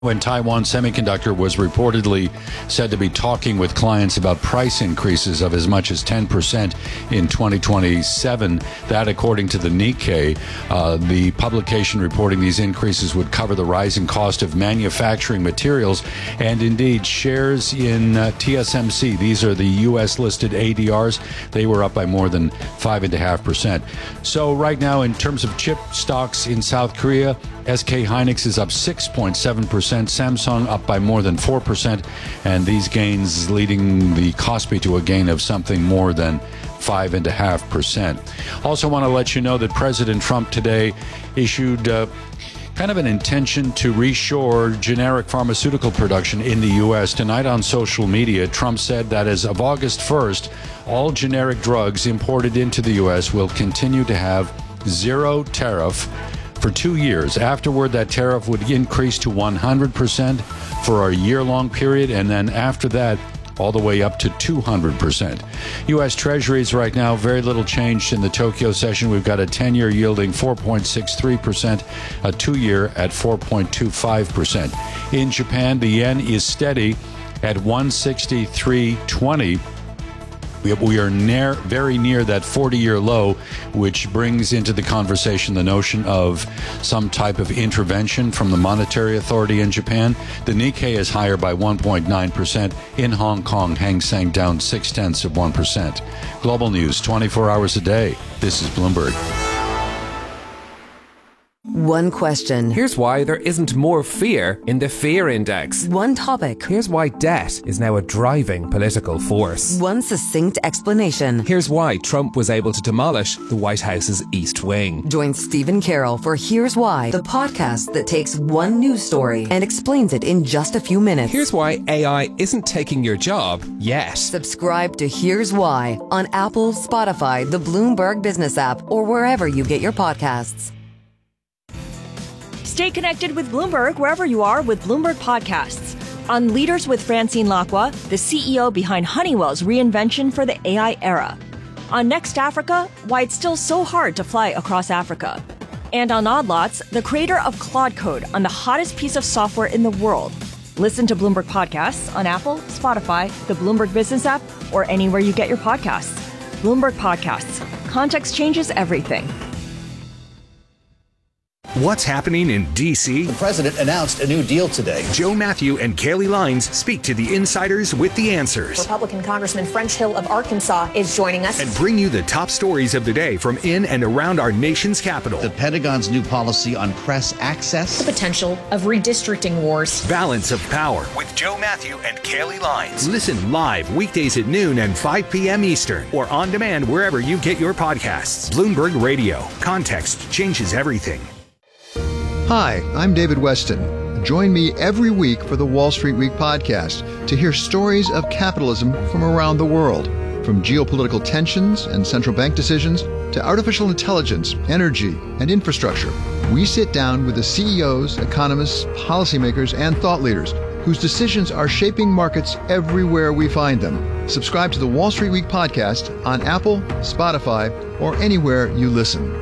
When Taiwan Semiconductor was reportedly said to be talking with clients about price increases of as much as 10% in 2027, that according to the Nikkei, the publication reporting these increases would cover the rising cost of manufacturing materials and indeed shares in TSMC. These are the U.S. listed ADRs. They were up by more than 5.5%. So right now, in terms of chip stocks in South Korea, SK Hynix is up 6.7%, Samsung up by more than 4%, and these gains leading the Kospi to a gain of something more than 5.5%. Also want to let you know that President Trump today issued kind of an intention to reshore generic pharmaceutical production in the U.S. Tonight on social media, Trump said that as of August 1st, all generic drugs imported into the U.S. will continue to have zero tariff for 2 years. Afterward, that tariff would increase to 100% for a year-long period, and then after that, all the way up to 200%. U.S. Treasuries right now, very little changed in the Tokyo session. We've got a 10-year yielding 4.63%, a 2-year at 4.25%. In Japan, the yen is steady at 163.20. We are very near that 40-year low, which brings into the conversation the notion of some type of intervention from the monetary authority in Japan. The Nikkei is higher by 1.9%. In Hong Kong, Hang Seng down 0.6%. Global news 24 hours a day. This is Bloomberg. One question. Here's why there isn't more fear in the fear index. One topic. Here's why debt is now a driving political force. One succinct explanation. Here's why Trump was able to demolish the White House's East Wing. Join Stephen Carroll for Here's Why, the podcast that takes one news story and explains it in just a few minutes. Here's why AI isn't taking your job yet. Subscribe to Here's Why on Apple, Spotify, the Bloomberg Business app, or wherever you get your podcasts. Stay connected with Bloomberg wherever you are with Bloomberg Podcasts. On Leaders with Francine Lacqua, the CEO behind Honeywell's reinvention for the AI era. On Next Africa, why it's still so hard to fly across Africa. And on Odd Lots, the creator of Claude Code on the hottest piece of software in the world. Listen to Bloomberg Podcasts on Apple, Spotify, the Bloomberg Business app, or anywhere you get your podcasts. Bloomberg Podcasts. Context changes everything. What's happening in D.C.? The president announced a new deal today. Joe Matthew and Kaylee Lines speak to the insiders with the answers. Republican Congressman French Hill of Arkansas is joining us. And bring you the top stories of the day from in and around our nation's capital. The Pentagon's new policy on press access. The potential of redistricting wars. Balance of Power with Joe Matthew and Kaylee Lines. Listen live weekdays at noon and 5 p.m. Eastern or on demand wherever you get your podcasts. Bloomberg Radio. Context changes everything. Hi, I'm David Weston. Join me every week for the Wall Street Week podcast to hear stories of capitalism from around the world. From geopolitical tensions and central bank decisions to artificial intelligence, energy, and infrastructure, we sit down with the CEOs, economists, policymakers, and thought leaders whose decisions are shaping markets everywhere we find them. Subscribe to the Wall Street Week podcast on Apple, Spotify, or anywhere you listen.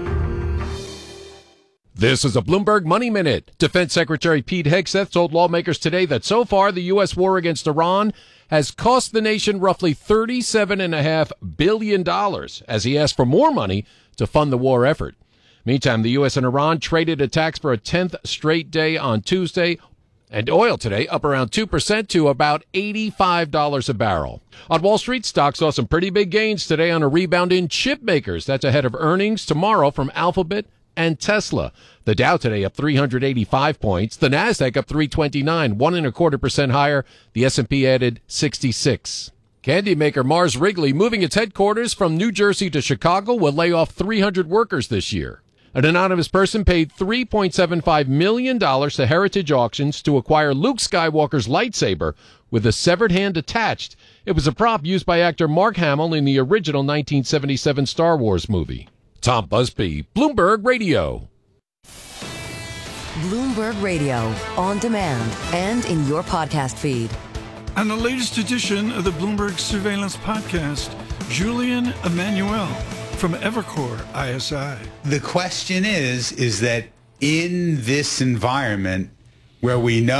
This is a Bloomberg Money Minute. Defense Secretary Pete Hegseth told lawmakers today that so far the U.S. war against Iran has cost the nation roughly $37.5 billion as he asked for more money to fund the war effort. Meantime, the U.S. and Iran traded attacks for a 10th straight day on Tuesday, and oil today up around 2% to about $85 a barrel. On Wall Street, stocks saw some pretty big gains today on a rebound in chip makers. That's ahead of earnings tomorrow from Alphabet and Tesla. The Dow today up 385 points. The Nasdaq up 329, 1.25% higher. The S&P added 66. Candy maker Mars Wrigley, moving its headquarters from New Jersey to Chicago, will lay off 300 workers this year. An anonymous person paid $3.75 million to Heritage Auctions to acquire Luke Skywalker's lightsaber with a severed hand attached. It was a prop used by actor Mark Hamill in the original 1977 Star Wars movie. Tom Busby, Bloomberg Radio. Bloomberg Radio, on demand and in your podcast feed. On the latest edition of the Bloomberg Surveillance Podcast, Julian Emanuel from Evercore ISI. The question is that in this environment, where we know